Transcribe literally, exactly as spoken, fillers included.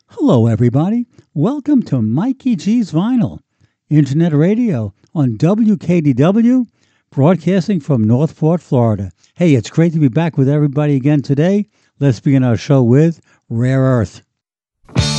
Hello, everybody. Welcome to Mikey G's Vinyl, Internet Radio on W K D W, broadcasting from Northport, Florida. Hey, it's great to be back with everybody again today. Let's begin our show with Rare Earth.